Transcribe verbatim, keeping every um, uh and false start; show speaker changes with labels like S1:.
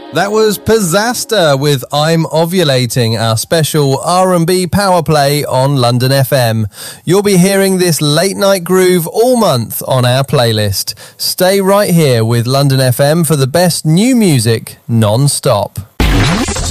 S1: That was Pizzasta with I'm Ovulating, our special R and B power play on London F M. You'll be hearing this late night groove all month on our playlist. Stay right here with London F M for the best new music non-stop.